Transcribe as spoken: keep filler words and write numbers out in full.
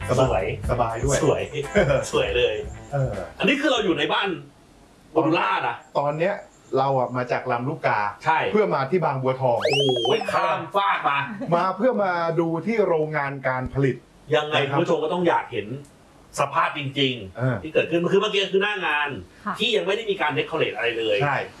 สวยสบายด้วยสวยสวยเลยเอออันนี้คือเราอยู่ในบ้านโมดูล่านะตอนเนี้ยเราอ่ะมาจากลำลูกกาใช่เพื่อมาที่บางบัวทองโอ้ยข้ามฟากมามาเพื่อมาดูที่โรงงานการผลิตยังไงคุณผู้ชมก็ต้องอยากเห็นสภาพจริงๆที่เกิดขึ้นคือเมื่อกี้คือหน้างานที่ยังไม่ได้มีการเดคอเรทอะไรเลยใช่